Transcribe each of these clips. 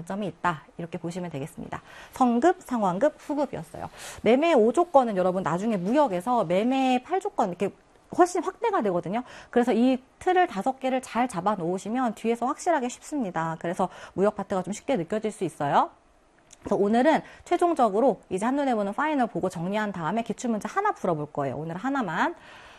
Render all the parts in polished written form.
장점이 있다. 이렇게 보시면 되겠습니다. 성급, 상환급, 후급이었어요. 매매 5조건은 여러분 나중에 무역에서 매매 8조건 이렇게 훨씬 확대가 되거든요. 그래서 이 틀을 5개를 잘 잡아 놓으시면 뒤에서 확실하게 쉽습니다. 그래서 무역 파트가 좀 쉽게 느껴질 수 있어요. 그래서 오늘은 최종적으로 이제 한눈에 보는 파이널 보고 정리한 다음에 기출문제 하나 풀어볼 거예요. 오늘 하나만.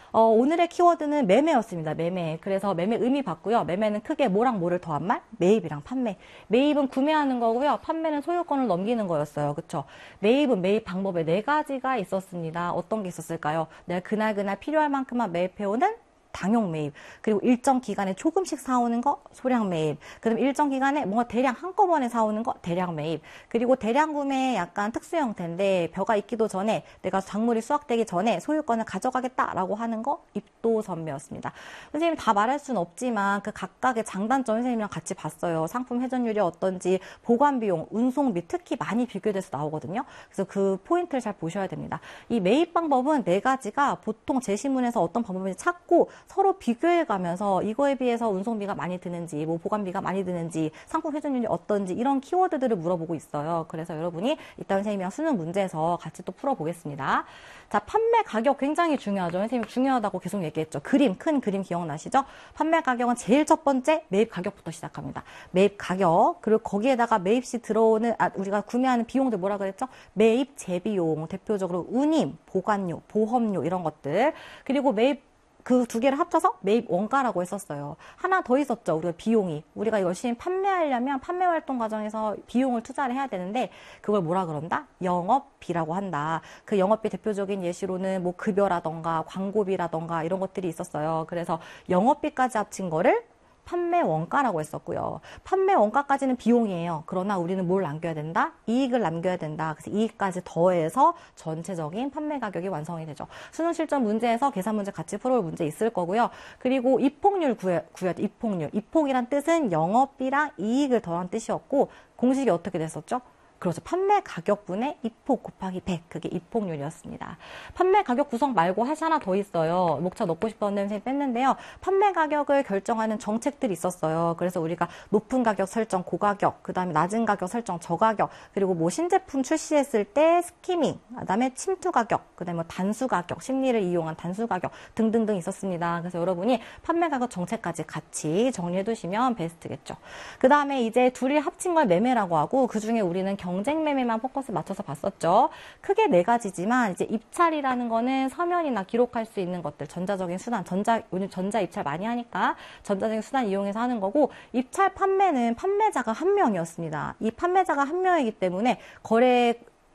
오늘의 키워드는 매매였습니다. 매매. 그래서 매매 의미 봤고요. 매매는 크게 뭐랑 뭐를 더한 말? 매입이랑 판매. 매입은 구매하는 거고요. 판매는 소유권을 넘기는 거였어요. 그쵸? 매입은 매입 방법에 4가지가 있었습니다. 어떤 게 있었을까요? 내가 그날 필요할 만큼만 매입해오는 당용 매입, 그리고 일정 기간에 조금씩 사오는 거 소량 매입, 그다음 일정 기간에 뭔가 대량 한꺼번에 사오는 거 대량 매입, 그리고 대량 구매의 약간 특수 형태인데 벼가 있기도 전에 내가 작물이 수확되기 전에 소유권을 가져가겠다라고 하는 거 입도선매였습니다. 선생님 다 말할 수는 없지만 그 각각의 장단점 선생님이랑 같이 봤어요. 상품 회전율이 어떤지, 보관 비용, 운송비 특히 많이 비교돼서 나오거든요. 그래서 그 포인트를 잘 보셔야 됩니다. 이 매입 방법은 4가지가 보통 제시문에서 어떤 방법인지 찾고 서로 비교해가면서 이거에 비해서 운송비가 많이 드는지, 뭐 보관비가 많이 드는지, 상품 회전율이 어떤지 이런 키워드들을 물어보고 있어요. 그래서 여러분이 이따 선생님이랑 수능 문제에서 같이 또 풀어보겠습니다. 자, 판매 가격 굉장히 중요하죠. 선생님 중요하다고 계속 얘기했죠. 그림, 큰 그림 기억나시죠? 판매 가격은 제일 첫 번째 매입 가격부터 시작합니다. 매입 가격, 그리고 거기에다가 매입 시 들어오는, 우리가 구매하는 비용들 뭐라 그랬죠? 매입 재비용, 대표적으로 운임, 보관료, 보험료 이런 것들, 그리고 매입 그 2개를 합쳐서 매입 원가라고 했었어요. 하나 더 있었죠. 우리가 비용이. 우리가 열심히 판매하려면 판매 활동 과정에서 비용을 투자를 해야 되는데 그걸 뭐라 그런다? 영업비라고 한다. 그 영업비 대표적인 예시로는 뭐 급여라던가 광고비라던가 이런 것들이 있었어요. 그래서 영업비까지 합친 거를 판매 원가라고 했었고요. 판매 원가까지는 비용이에요. 그러나 우리는 뭘 남겨야 된다? 이익을 남겨야 된다. 그래서 이익까지 더해서 전체적인 판매 가격이 완성이 되죠. 수능 실전 문제에서 계산 문제 같이 풀어볼 문제 있을 거고요. 그리고 입폭률 구해야 돼. 입폭률. 입폭이란 뜻은 영업비랑 이익을 더한 뜻이었고 공식이 어떻게 됐었죠? 그렇죠. 판매 가격분의 입폭 곱하기 100. 그게 입폭률이었습니다. 판매 가격 구성 말고 하나 더 있어요. 목차 넣고 싶었는데 선생님 뺐는데요. 판매 가격을 결정하는 정책들이 있었어요. 그래서 우리가 높은 가격 설정 고가격, 그 다음에 낮은 가격 설정 저가격, 그리고 뭐 신제품 출시했을 때 스키밍, 그 다음에 침투 가격, 그 다음에 뭐 단수 가격, 심리를 이용한 단수 가격 등등등 있었습니다. 그래서 여러분이 판매 가격 정책까지 같이 정리해 두시면 베스트겠죠. 그 다음에 이제 둘이 합친 걸 매매라고 하고 그 중에 우리는 경쟁 매매만 포커스 맞춰서 봤었죠. 크게 4가지지만 이제 입찰이라는 거는 서면이나 기록할 수 있는 것들, 전자적인 수단, 요즘 전자 입찰 많이 하니까 전자적인 수단 이용해서 하는 거고, 입찰 판매는 판매자가 1명이었습니다. 이 판매자가 1명이기 때문에 거래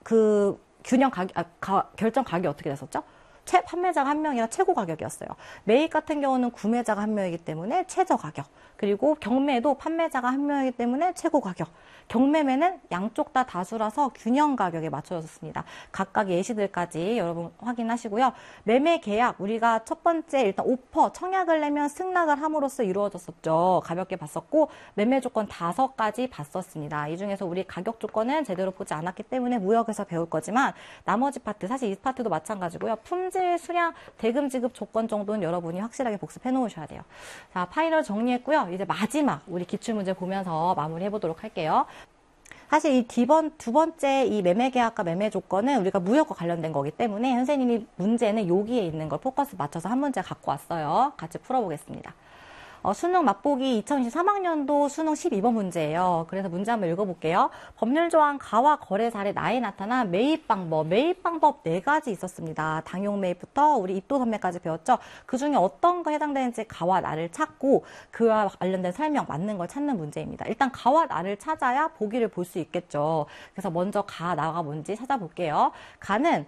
그 균형 결정 가격이 어떻게 됐었죠? 판매자가 1명이라 최고 가격이었어요. 매입 같은 경우는 구매자가 1명이기 때문에 최저 가격. 그리고 경매도 판매자가 1명이기 때문에 최고 가격. 경매매는 양쪽 다 다수라서 균형 가격에 맞춰졌습니다. 각각 예시들까지 여러분 확인하시고요. 매매 계약, 우리가 첫 번째 일단 오퍼, 청약을 내면 승낙을 함으로써 이루어졌었죠. 가볍게 봤었고, 매매 조건 5가지 봤었습니다. 이 중에서 우리 가격 조건은 제대로 보지 않았기 때문에 무역에서 배울 거지만, 나머지 파트, 사실 이 파트도 마찬가지고요. 품질, 수량, 대금 지급 조건 정도는 여러분이 확실하게 복습해 놓으셔야 돼요. 자, 파이널 정리했고요. 이제 마지막 우리 기출문제 보면서 마무리해 보도록 할게요. 사실 이 두 번째 이 매매 계약과 매매 조건은 우리가 무역과 관련된 거기 때문에 선생님이 문제는 여기에 있는 걸 포커스 맞춰서 한 문제 갖고 왔어요. 같이 풀어보겠습니다. 수능 맛보기 2023학년도 수능 12번 문제예요. 그래서 문제 한번 읽어볼게요. 법률조항 가와 거래 사례 나에 나타난 매입 방법 4가지 있었습니다. 당용 매입부터 우리 입도선매까지 배웠죠. 그 중에 어떤 거 해당되는지 가와 나를 찾고 그와 관련된 설명 맞는 걸 찾는 문제입니다. 일단 가와 나를 찾아야 보기를 볼 수 있겠죠. 그래서 먼저 가, 나가 뭔지 찾아볼게요. 가는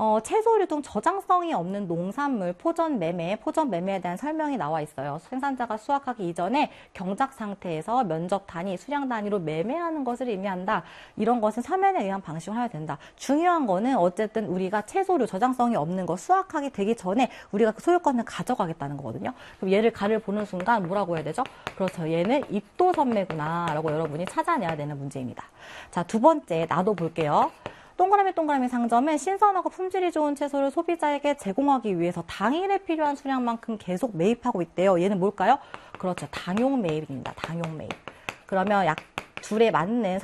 채소류 등 저장성이 없는 농산물 포전 매매에 대한 설명이 나와 있어요. 생산자가 수확하기 이전에 경작 상태에서 면적 단위, 수량 단위로 매매하는 것을 의미한다. 이런 것은 서면에 의한 방식으로 해야 된다. 중요한 거는 어쨌든 우리가 채소류 저장성이 없는 거 수확하기 되기 전에 우리가 그 소유권을 가져가겠다는 거거든요. 그럼 얘를 가를 보는 순간 뭐라고 해야 되죠? 그렇죠. 얘는 입도선매구나 라고 여러분이 찾아내야 되는 문제입니다. 자, 두 번째 나도 볼게요. 동그라미 상점은 신선하고 품질이 좋은 채소를 소비자에게 제공하기 위해서 당일에 필요한 수량만큼 계속 매입하고 있대요. 얘는 뭘까요? 그렇죠. 당용 매입입니다. 당용 매입. 그러면 약 둘에 맞는